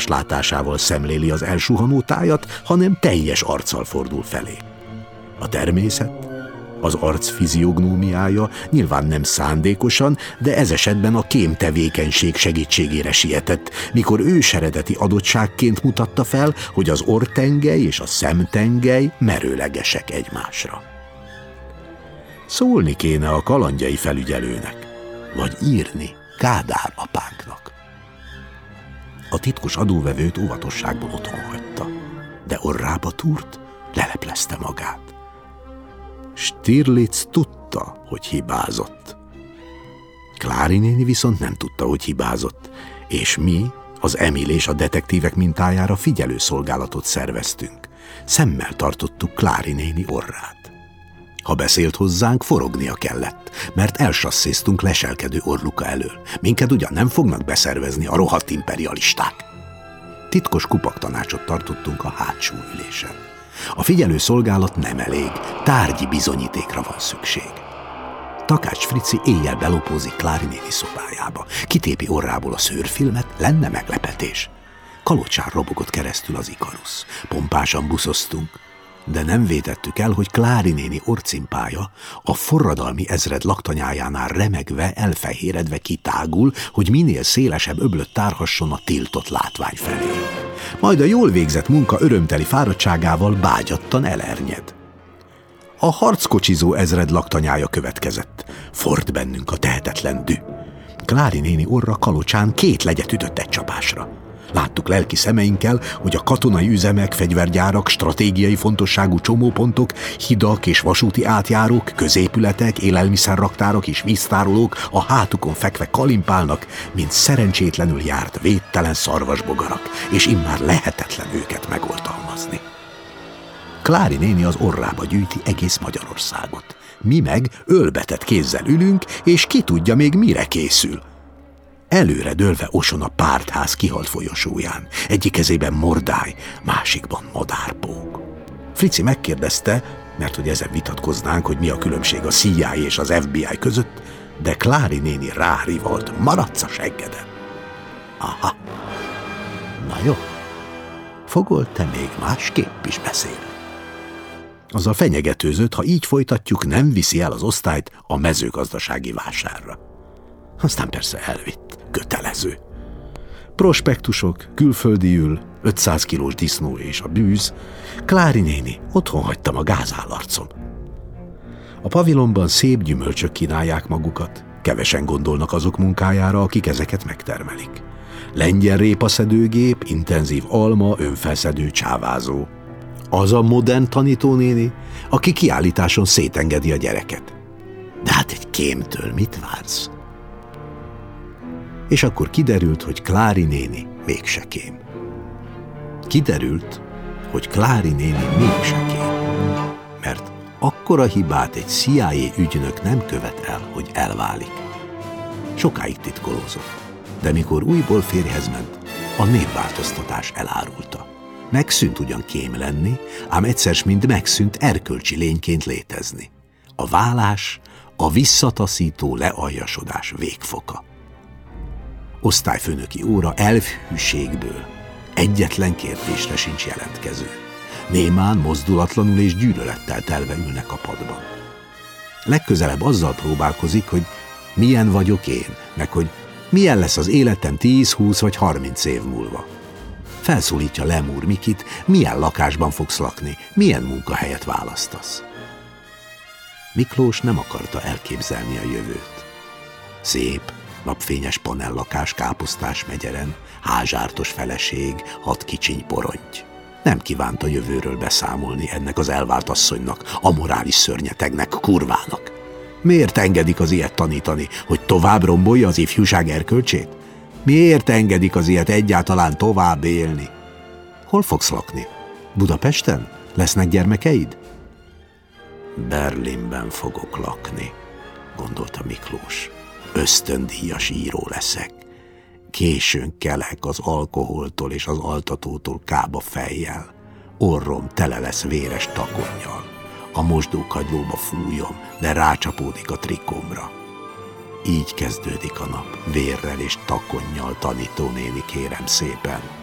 egymás látásával szemléli az elsuhanó tájat, hanem teljes arccal fordul felé. A természet, az arc fiziognómiája nyilván nem szándékosan, de ez esetben a kémtevékenység segítségére sietett, mikor őseredeti adottságként mutatta fel, hogy az orrtengely és a szemtengely merőlegesek egymásra. Szólni kéne a kalandjai felügyelőnek, vagy írni Kádár apánknak. A titkos adóvevőt óvatosságból otthon hagyta, de orrába túrt, leleplezte magát. Stirlitz tudta, hogy hibázott. Klári néni viszont nem tudta, hogy hibázott, és mi, az Emil és a detektívek mintájára figyelőszolgálatot szerveztünk. Szemmel tartottuk Klári néni orrát. Ha beszélt hozzánk, forognia kellett, mert elsasszéztunk leselkedő orluka elől. Minket ugyan nem fognak beszervezni a rohadt imperialisták. Titkos kupaktanácsot tartottunk a hátsó ülésen. A figyelőszolgálat nem elég, tárgyi bizonyítékra van szükség. Takács Frici éjjel belopózik Klári néni szobájába. Kitépi orrából a szőrfilmet, lenne meglepetés. Kalocsán robogott keresztül az Ikarusz. Pompásan buszoztunk, de nem vétettük el, hogy Klári néni orcimpája a forradalmi ezred laktanyájánál remegve, elfehéredve kitágul, hogy minél szélesebb öblöt tárhasson a tiltott látvány felé. Majd a jól végzett munka örömteli fáradtságával bágyattan elernyed. A harckocsizó ezred laktanyája következett. Ford bennünk a tehetetlen dű. Klári néni orra Kalocsán 2 legyet ütött egy csapásra. Láttuk lelki szemeinkkel, hogy a katonai üzemek, fegyvergyárak, stratégiai fontosságú csomópontok, hidak és vasúti átjárók, középületek, élelmiszerraktárok és víztárolók a hátukon fekve kalimpálnak, mint szerencsétlenül járt védtelen szarvasbogarak, és immár lehetetlen őket megoltalmazni. Klári néni az orrába gyűjti egész Magyarországot. Mi meg ölbetett kézzel ülünk, és ki tudja még mire készül. Előre dőlve oson a pártház kihalt folyosóján. Egyik kezében mordály, másikban madárpók. Frici megkérdezte, mert hogy ezen vitatkoznánk, hogy mi a különbség a CIA és az FBI között, de Klári néni rárivalt, maradsz a seggeden. Aha, na jó, fogol, te még másképp is beszél. Azzal fenyegetőzött, ha így folytatjuk, nem viszi el az osztályt a mezőgazdasági vásárra. Aztán persze elvitt, kötelező. Prospektusok, külföldi ül, 500 kilós disznó és a bűz. Klári néni, otthon hagytam a gázállarcom. A pavilonban szép gyümölcsök kínálják magukat. Kevesen gondolnak azok munkájára, akik ezeket megtermelik. Lengyel répaszedőgép, intenzív alma, önfelszedő csávázó. Az a modern tanítónéni, aki kiállításon szétengedi a gyereket. De hát egy kémtől mit vársz? És akkor kiderült, hogy Klári néni mégse kém. Kiderült, hogy Klári néni mégse kém. Mert akkora hibát egy CIA ügynök nem követ el, hogy elválik. Sokáig titkolózott, de mikor újból férjhez ment, a névváltoztatás elárulta. Megszűnt ugyan kém lenni, ám egyszer mind megszűnt erkölcsi lényként létezni. A válás, a visszataszító lealjasodás végfoka. Osztályfőnöki óra elfhűségből egyetlen kérdésre sincs jelentkező. Némán, mozdulatlanul és gyűlölettel telve ülnek a padban. Legközelebb azzal próbálkozik, hogy milyen vagyok én, meg hogy milyen lesz az életem 10, 20 vagy 30 év múlva. Felszólítja Lemúr Mikit, milyen lakásban fogsz lakni, milyen munkahelyet választasz. Miklós nem akarta elképzelni a jövőt. Szép, napfényes panellakás Káposztás megyeren, házsártos feleség, 6 kicsiny poronty. Nem kívánt a jövőről beszámolni ennek az elvált asszonynak, a morális szörnyetegnek, kurvának. Miért engedik az ilyet tanítani, hogy tovább rombolja az ifjúság erkölcsét? Miért engedik az ilyet egyáltalán tovább élni? Hol fogsz lakni? Budapesten? Lesznek gyermekeid? Berlinben fogok lakni, gondolta Miklós. Ösztöndíjas író leszek. Későn kelek az alkoholtól és az altatótól kába fejjel. Orrom tele lesz véres takonnyal. A mosdókagylóba fújom, de rácsapódik a trikomra. Így kezdődik a nap, vérrel és takonnyal, tanítónéni, kérem szépen.